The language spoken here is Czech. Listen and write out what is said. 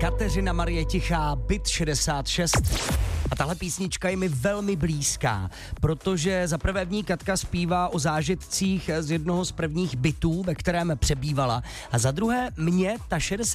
Kateřina Marie Tichá, Byt 66. A tahle písnička je mi velmi blízká, protože za prvé v ní Katka zpívá o zážitcích z jednoho z prvních bytů, ve kterém přebývala, a za druhé mě ta 60